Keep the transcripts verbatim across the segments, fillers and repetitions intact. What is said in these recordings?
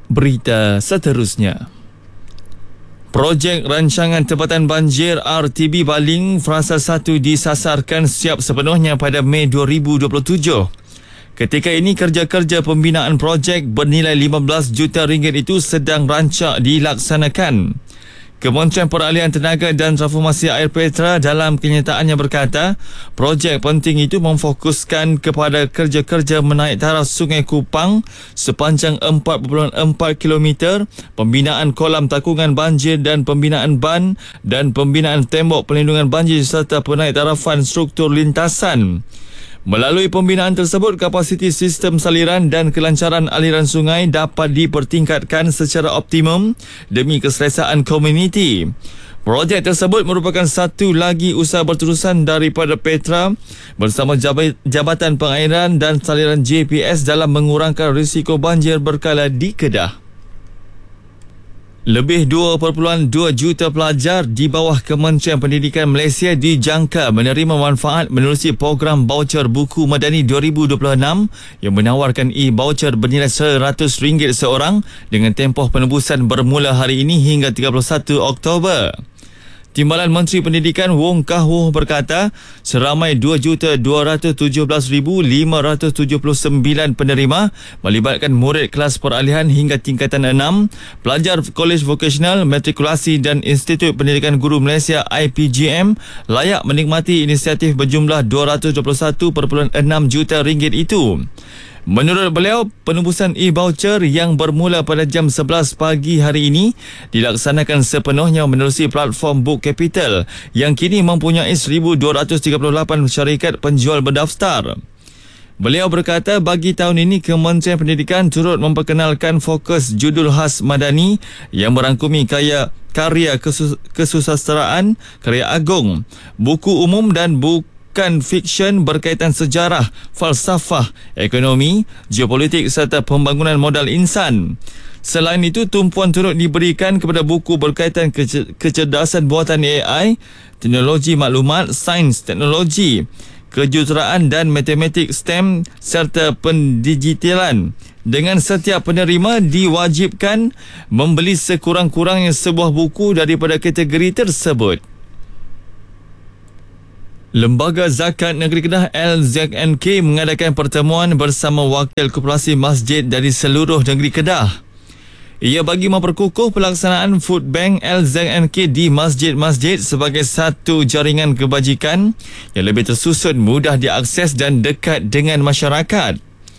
Berita seterusnya. Projek rancangan tempatan banjir R T B Baling Fasa satu disasarkan siap sepenuhnya pada Mei dua ribu dua puluh tujuh. Ketika ini, kerja-kerja pembinaan projek bernilai lima belas juta ringgit itu sedang rancak dilaksanakan. Kementerian Peralihan Tenaga dan Transformasi Air Petra dalam kenyataannya berkata, projek penting itu memfokuskan kepada kerja-kerja menaik taraf Sungai Kupang sepanjang empat perpuluhan empat kilometer, pembinaan kolam takungan banjir dan pembinaan ban dan pembinaan tembok pelindungan banjir serta penaik tarafan struktur lintasan. Melalui pembinaan tersebut, kapasiti sistem saliran dan kelancaran aliran sungai dapat dipertingkatkan secara optimum demi keselesaan komuniti. Projek tersebut merupakan satu lagi usaha berterusan daripada Petra bersama Jabatan Pengairan dan Saliran J P S dalam mengurangkan risiko banjir berkala di Kedah. Lebih dua perpuluhan dua juta pelajar di bawah Kementerian Pendidikan Malaysia dijangka menerima manfaat menerusi program baucer buku madani dua ribu dua puluh enam yang menawarkan e-baucer bernilai seratus ringgit seorang dengan tempoh penebusan bermula hari ini hingga tiga puluh satu Oktober. Timbalan Menteri Pendidikan Wong Kah Woh berkata, seramai dua juta dua ratus tujuh belas ribu lima ratus tujuh puluh sembilan penerima melibatkan murid kelas peralihan hingga tingkatan enam, pelajar kolej vokasional, matrikulasi dan Institut Pendidikan Guru Malaysia I P G M layak menikmati inisiatif berjumlah dua ratus dua puluh satu perpuluhan enam juta ringgit itu. Menurut beliau, penebusan e-voucher yang bermula pada jam sebelas pagi hari ini dilaksanakan sepenuhnya menerusi platform Book Capital yang kini mempunyai seribu dua ratus tiga puluh lapan syarikat penjual berdaftar. Beliau berkata, bagi tahun ini Kementerian Pendidikan turut memperkenalkan fokus judul khas madani yang merangkumi kaya karya kesus- kesusasteraan, karya agung, buku umum dan buku bukan fiksyen berkaitan sejarah, falsafah, ekonomi, geopolitik serta pembangunan modal insan. Selain itu, tumpuan turut diberikan kepada buku berkaitan kece- kecerdasan buatan A I, teknologi maklumat, sains teknologi, kejuruteraan dan matematik STEM serta pendigitalan. Dengan setiap penerima diwajibkan membeli sekurang-kurangnya sebuah buku daripada kategori tersebut. Lembaga Zakat Negeri Kedah L Z N K mengadakan pertemuan bersama wakil koperasi masjid dari seluruh negeri Kedah. Ia bagi memperkukuh pelaksanaan Food Bank L Z N K di masjid-masjid sebagai satu jaringan kebajikan yang lebih tersusun, mudah diakses dan dekat dengan masyarakat.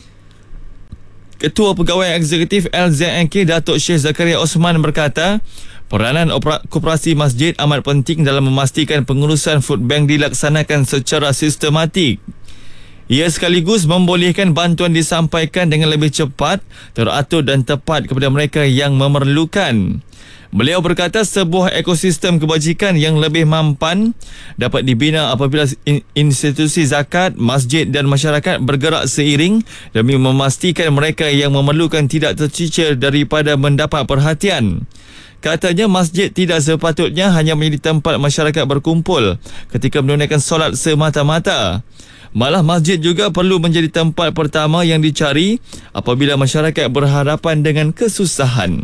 Ketua Pegawai Eksekutif L Z N K Datuk Syekh Zakaria Osman berkata, peranan koperasi masjid amat penting dalam memastikan pengurusan food bank dilaksanakan secara sistematik. Ia sekaligus membolehkan bantuan disampaikan dengan lebih cepat, teratur dan tepat kepada mereka yang memerlukan. Beliau berkata sebuah ekosistem kebajikan yang lebih mampan dapat dibina apabila institusi zakat, masjid dan masyarakat bergerak seiring demi memastikan mereka yang memerlukan tidak tercicir daripada mendapat perhatian. Katanya masjid tidak sepatutnya hanya menjadi tempat masyarakat berkumpul ketika menunaikan solat semata-mata. Malah masjid juga perlu menjadi tempat pertama yang dicari apabila masyarakat berhadapan dengan kesusahan.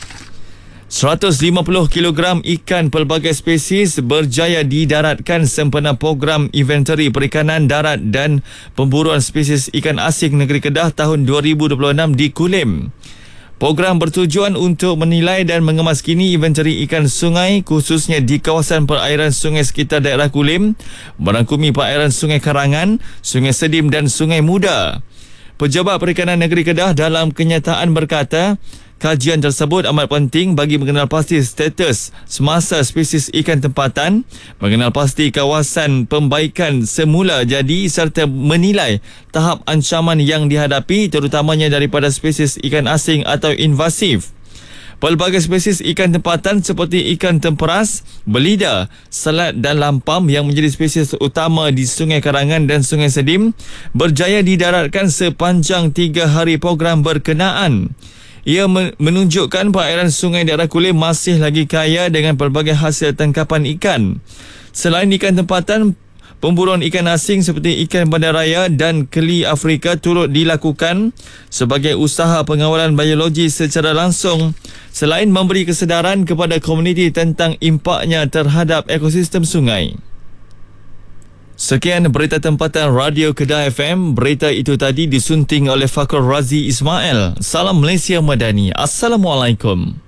seratus lima puluh kilogram ikan pelbagai spesies berjaya didaratkan sempena program inventory perikanan darat dan pemburuan spesies ikan asing negeri Kedah tahun dua ribu dua puluh enam di Kulim. Program bertujuan untuk menilai dan mengemaskini inventory ikan sungai khususnya di kawasan perairan sungai sekitar daerah Kulim, merangkumi perairan Sungai Karangan, Sungai Sedim dan Sungai Muda. Pejabat Perikanan Negeri Kedah dalam kenyataan berkata, kajian tersebut amat penting bagi mengenal pasti status semasa spesies ikan tempatan, mengenal pasti kawasan pembaikan semula jadi serta menilai tahap ancaman yang dihadapi terutamanya daripada spesies ikan asing atau invasif. Pelbagai spesies ikan tempatan seperti ikan temperas, belida, selat dan lampam yang menjadi spesies utama di Sungai Karangan dan Sungai Sedim berjaya didaratkan sepanjang tiga hari program berkenaan. Ia menunjukkan perairan sungai daerah Kulim masih lagi kaya dengan pelbagai hasil tangkapan ikan. Selain ikan tempatan, Pemburuan ikan asing seperti ikan bandaraya dan keli Afrika turut dilakukan sebagai usaha pengawalan biologi secara langsung selain memberi kesedaran kepada komuniti tentang impaknya terhadap ekosistem sungai. Sekian berita tempatan Radio Kedah F M. Berita itu tadi disunting oleh Fakhr Razi Ismail. Salam Malaysia Madani. Assalamualaikum.